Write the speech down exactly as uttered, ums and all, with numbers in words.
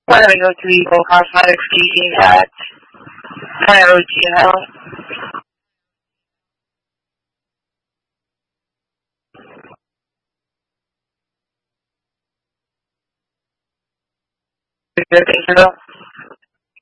Why don't we go to Eco Cosmetics speaking at Cairo G L? Good thing to know.